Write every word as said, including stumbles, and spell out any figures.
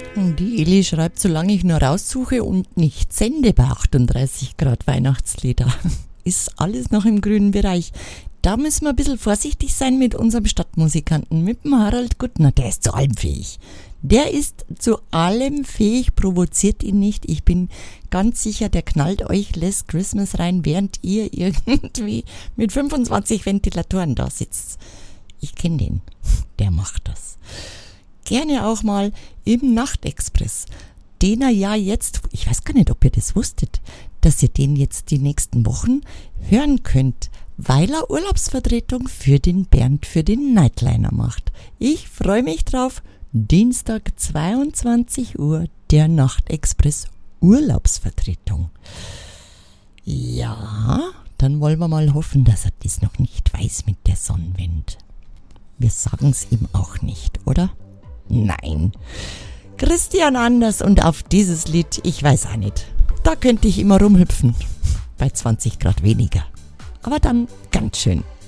Die Eli schreibt, solange ich nur raussuche und nicht sende bei achtunddreißig Grad Weihnachtslieder, ist alles noch im grünen Bereich. Da müssen wir ein bisschen vorsichtig sein mit unserem Stadtmusikanten, mit dem Harald Guttner. Der ist zu allem fähig. Der ist zu allem fähig, provoziert ihn nicht. Ich bin ganz sicher, der knallt euch Last Christmas rein, während ihr irgendwie mit fünfundzwanzig Ventilatoren da sitzt. Ich kenne den. Der macht das. Gerne auch mal im Nachtexpress, den er ja jetzt, ich weiß gar nicht, ob ihr das wusstet, dass ihr den jetzt die nächsten Wochen hören könnt, weil er Urlaubsvertretung für den Bernd, für den Nightliner macht. Ich freue mich drauf. Dienstag zweiundzwanzig Uhr, der Nachtexpress Urlaubsvertretung. Ja, dann wollen wir mal hoffen, dass er das noch nicht weiß mit der Sonnenwende. Wir sagen es ihm auch nicht, oder? Nein. Christian Anders und auf dieses Lied, ich weiß auch nicht. Da könnte ich immer rumhüpfen. Bei zwanzig Grad weniger. Aber dann ganz schön.